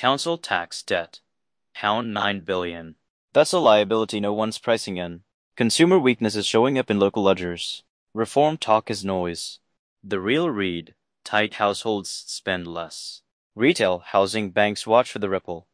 Council tax debt. Pound 9 billion. That's a liability no one's pricing in. Consumer weakness is showing up in local ledgers. Reform talk is noise. The real read: tight households spend less. Retail, housing, banks watch for the ripple.